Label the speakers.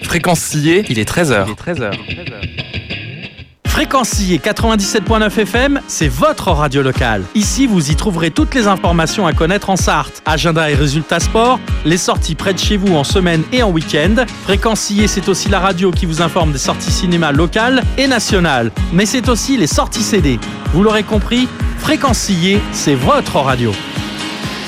Speaker 1: Fréquence Sillé, il est 13h.
Speaker 2: Fréquence Sillé 97.9 FM, c'est votre radio locale. Ici, vous y trouverez toutes les informations à connaître en Sarthe. Agenda et résultats sport, les sorties près de chez vous en semaine et en week-end. Fréquence Sillé, c'est aussi la radio qui vous informe des sorties cinéma locales et nationales. Mais c'est aussi les sorties CD. Vous l'aurez compris, Fréquence Sillé, c'est votre radio.